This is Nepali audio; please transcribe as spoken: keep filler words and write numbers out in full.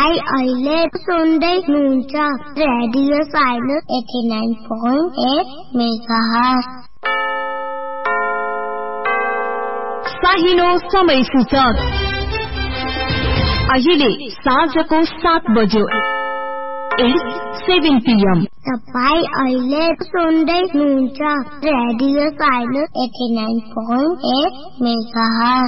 तपाईं अहिले सुन्दै हुनुहुन्छ radio silence eighty nine point at megahertz. साहिनो समय सूचक अहिले साँझको सात बज्यो सेभेन पिएम। तपाईं अहिले सुन्दै हुनुहुन्छ radio silence eighty nine point at megahertz.